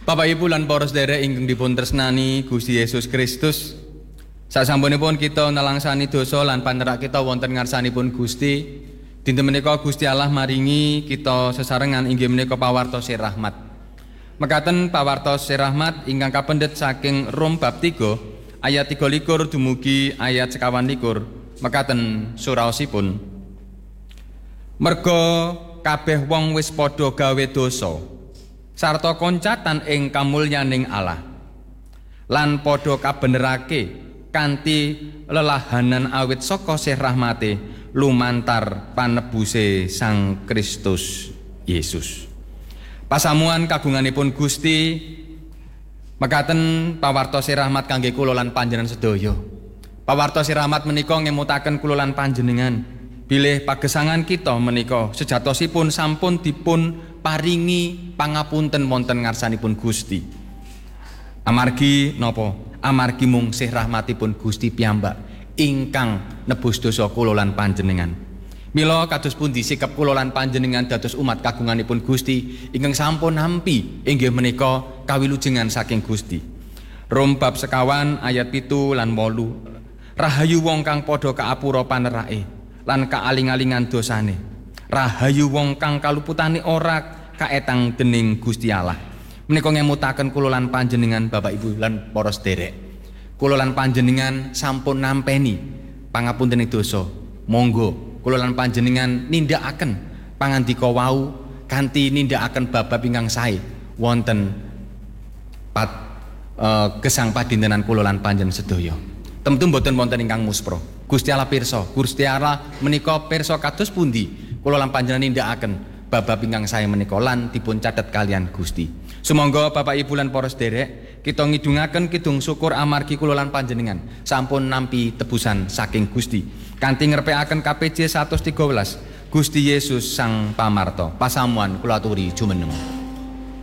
Bapak Ibu lan para sedherek ingkang dipun tresnani Gusti Yesus Kristus, sasampunipun kita nelangsani dosa lan panerak kita wonten ngarsanipun Gusti, dinten menika Gusti Allah maringi kita sesarengan inggih menika pawartos rahmat. Mekaten pawartos rahmat ingkang kapendhet saking Rom bab 3 ayat 23 dumugi ayat 51. Mekaten suraosipun. Merga kabeh wong wis padha gawe dosa sarta koncatan ing kamulyaning Allah lan padha kabenerake kanthi lelahanan awit saka sih rahmate lumantar panebuse Sang Kristus Yesus. Pasamuan kagunganipun Gusti mekaten pawartos rahmat kangge kula lan panjenengan sedaya. Pawartos rahmat menika ngemutaken kula lan panjenengan bilih pagesangan kita menika sejatosipun sampun dipun paringi pangapunten wonten ngarsanipun Gusti. Amargi napa? Amargi mung sih rahmatipun Gusti piyambak ingkang nebus dosa kula lan panjenengan. Mila kados pundi sikap kula lan panjenengan dados umat kagunganipun Gusti ingkang sampun nampi inggih menika kawilujengan saking Gusti. Rom bab 50 ayat 7 lan 8. Rahayu wong kang padha kaapura panerake lan kaaling-alingan dosane. Rahayu wong kang kaluputane ora kaetang dening Gusti Allah. Menika ngemutaken kula lan panjenengan Bapak Ibu lan para sedherek. Kula lan panjenengan sampun nampeni pangapuntening dosa. Monggo kula lan panjenengan nindakaken pangandika wau kanthi nindakaken bab-bab ingkang sae wonten gesang padintenan kula lan panjenengan sedaya. Tentu mboten wonten ingkang muspra. Gusti Allah pirsa, Gusti Allah menika pirsa kados pundi kula lan panjenengan nindakaken bab-bab ingkang sae menika lan dipun catet kalian Gusti. Sumangga Bapak Ibu lan para sedherek kita ngidungaken kidung syukur amargi kula lan panjenengan sampun nampi tebusan saking Gusti. Kanthi ngrepekaken KPJ 113 Gusti Yesus Sang Pamarta. Pasamuan kula aturi jumeneng.